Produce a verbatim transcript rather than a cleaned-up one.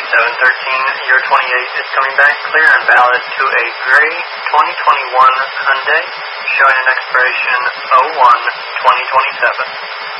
seven thirteen, year twenty-eight is coming back clear and valid to a gray twenty twenty-one Hyundai, showing an expiration oh one twenty twenty-seven.